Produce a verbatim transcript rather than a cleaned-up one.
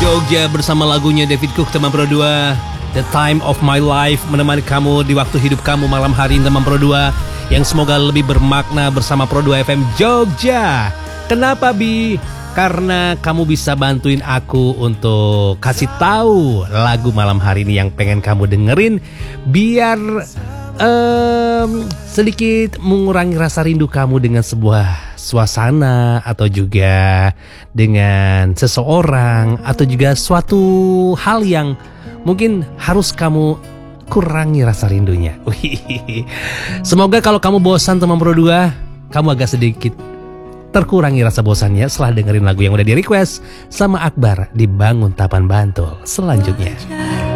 Jogja bersama lagunya David Cook teman Pro dua, The Time of My Life, menemani kamu di waktu hidup kamu malam hari ini teman Pro dua, yang semoga lebih bermakna bersama Pro dua F M Jogja. Kenapa Bi? Karena kamu bisa bantuin aku untuk kasih tahu lagu malam hari ini yang pengen kamu dengerin, biar um, sedikit mengurangi rasa rindu kamu dengan sebuah suasana, atau juga dengan seseorang, atau juga suatu hal yang mungkin harus kamu kurangi rasa rindunya. Wih. Semoga kalau kamu bosan teman Pro dua, kamu agak sedikit terkurangi rasa bosannya setelah dengerin lagu yang udah di request sama Akbar di Bangun Tapan Bantul selanjutnya.